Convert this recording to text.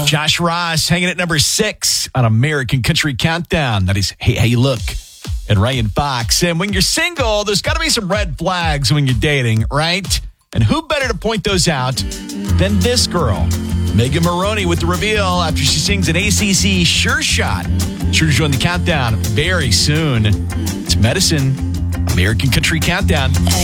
Josh Ross hanging at number 6 on American Country Countdown. That is Hey How You Look. And Ryan Fox. And when you're single, there's got to be some red flags when you're dating, right? And who better to point those out than this girl, Megan Moroney, with the reveal after she sings an ACC Sure Shot. Sure to join the countdown very soon. It's Medicine, American Country Countdown.